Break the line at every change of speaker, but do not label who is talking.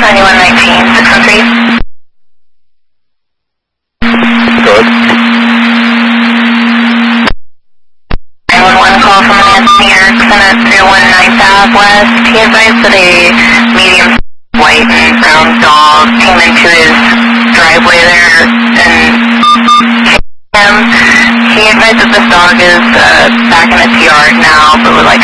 613.
Good.
911 call from Anthony Erickson at 319 Southwest. He advised that a medium white and brown dog came into his driveway there and kicked him. He advised that this dog is back in its yard now, but would like